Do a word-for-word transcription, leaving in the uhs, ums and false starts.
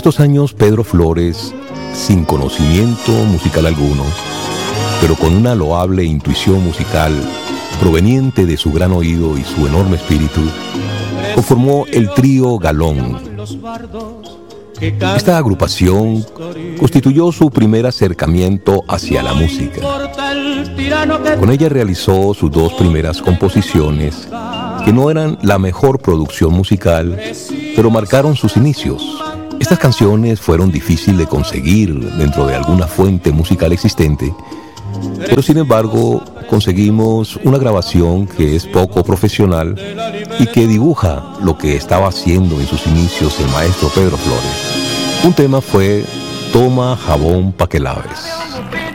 estos años Pedro Flores, sin conocimiento musical alguno, pero con una loable intuición musical proveniente de su gran oído y su enorme espíritu, conformó el trío Galón. Esta agrupación constituyó su primer acercamiento hacia la música. Con ella realizó sus dos primeras composiciones, que no eran la mejor producción musical, pero marcaron sus inicios. Estas canciones fueron difíciles de conseguir dentro de alguna fuente musical existente, pero sin embargo conseguimos una grabación que es poco profesional y que dibuja lo que estaba haciendo en sus inicios el maestro Pedro Flores. Un tema fue Toma jabón pa' que laves.